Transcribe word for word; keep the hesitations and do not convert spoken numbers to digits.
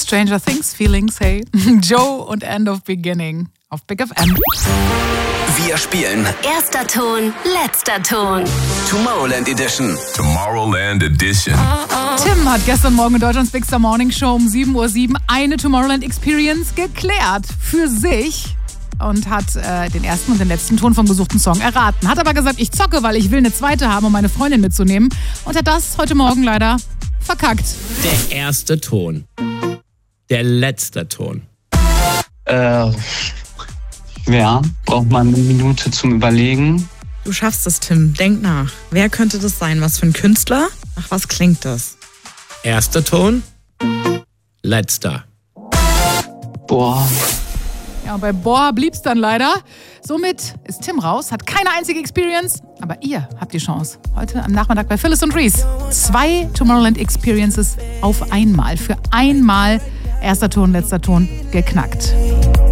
Stranger Things Feelings, hey. Joe und End of Beginning auf Big F M. Wir spielen Erster Ton, letzter Ton. Tomorrowland Edition. Tomorrowland Edition. Tim hat gestern Morgen in Deutschlands Big Star Morning Show um sieben Uhr sieben eine Tomorrowland Experience geklärt für sich und hat äh, den ersten und den letzten Ton vom gesuchten Song erraten. Hat aber gesagt, ich zocke, weil ich will eine zweite haben, um meine Freundin mitzunehmen. Und hat das heute Morgen leider verkackt. Der erste Ton. Der letzte Ton. Äh, schwer. Braucht man eine Minute zum Überlegen. Du schaffst es, Tim. Denk nach. Wer könnte das sein? Was für ein Künstler? Nach was klingt das? Erster Ton. Letzter. Boah. Ja, und bei Boah blieb's dann leider. Somit ist Tim raus, hat keine einzige Experience, aber ihr habt die Chance. Heute am Nachmittag bei Phyllis und Reese. Zwei Tomorrowland Experiences auf einmal. Für einmal erster Ton, letzter Ton geknackt.